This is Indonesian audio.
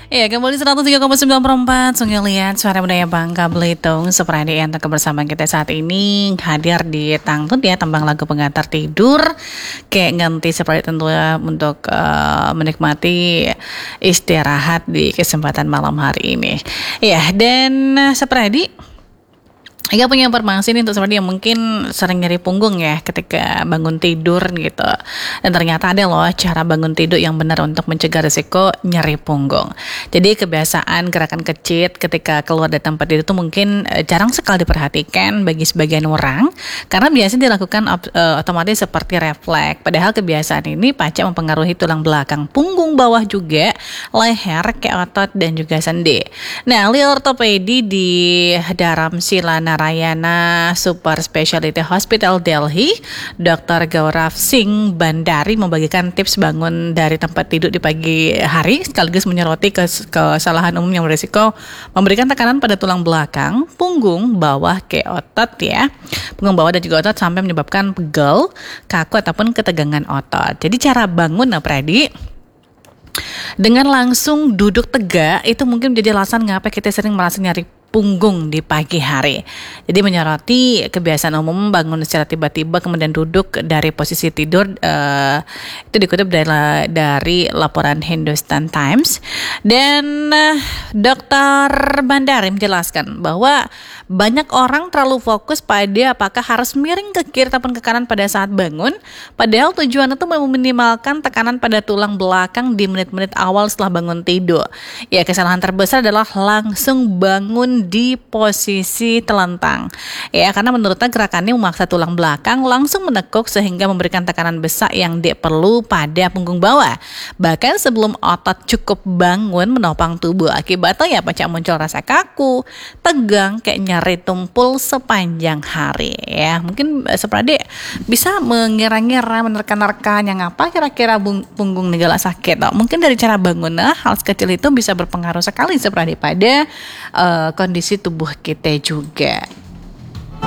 Ya, kembali 103,94 Sungai Liat, Suara Budaya Bangka Belitung. Seperti yang kebersamaan kita saat ini hadir di Tangtut ya, tembang lagu pengantar tidur. Kayak ganti seperti tentu ya untuk menikmati istirahat di kesempatan malam hari ini. Ya, dan seperti Ega punya informasi nih untuk seperti yang mungkin sering nyeri punggung ya ketika bangun tidur gitu. Dan ternyata ada loh cara bangun tidur yang benar untuk mencegah risiko nyeri punggung. Jadi kebiasaan gerakan kecil ketika keluar dari tempat tidur itu mungkin jarang sekali diperhatikan bagi sebagian orang. Karena biasanya dilakukan otomatis seperti refleks. Padahal kebiasaan ini pacak mempengaruhi tulang belakang, punggung bawah juga, leher, otot dan juga sendi. Nah, ahli ortopedi di Dharamsila Narayana Super Specialty Hospital Delhi, Dr. Gaurav Singh Bandari membagikan tips bangun dari tempat tidur di pagi hari sekaligus menyoroti kesalahan umum yang berisiko memberikan tekanan pada tulang belakang, punggung bawah otot ya. Punggung bawah dan juga otot sampai menyebabkan pegel, kaku ataupun ketegangan otot. Jadi cara bangun dengan langsung duduk tegak itu mungkin menjadi alasan ngapa kita sering merasa nyari punggung di pagi hari. Jadi menyoroti kebiasaan umum bangun secara tiba-tiba kemudian duduk dari posisi tidur, itu dikutip dari laporan Hindustan Times. Dan Dr. Bandari menjelaskan bahwa banyak orang terlalu fokus pada apakah harus miring ke kiri ataupun ke kanan pada saat bangun, padahal tujuan itu meminimalkan tekanan pada tulang belakang di menit-menit awal setelah bangun tidur. Ya, kesalahan terbesar adalah langsung bangun di posisi telentang. Ya, karena menurutnya gerakannya memaksa tulang belakang langsung menekuk sehingga memberikan tekanan besar yang perlu pada punggung bawah. Bahkan sebelum otot cukup bangun menopang tubuh, akibatnya ya pacak muncul rasa kaku, tegang, kayak nyeri tumpul sepanjang hari. Ya, mungkin seperti bisa mengira-ngira menerka-nerka yang apa kira-kira punggung negala sakit. Mungkin dari cara bangun hal sekecil itu bisa berpengaruh sekali seperti pada kondisi tubuh kita juga.